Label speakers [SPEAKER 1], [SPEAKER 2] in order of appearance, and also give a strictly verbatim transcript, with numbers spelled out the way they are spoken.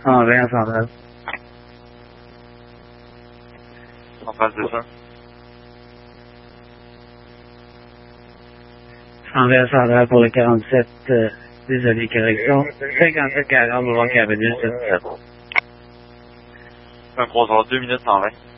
[SPEAKER 1] cent vingt, cent vingt.
[SPEAKER 2] cent vingt, c'est ça.
[SPEAKER 1] cent vingt, cent vingt pour le quarante-sept, euh, désolé, correction. cinquante-sept quarante, boulevard Cavendish, sept sept.
[SPEAKER 2] Un trois heures, deux minutes cent vingt.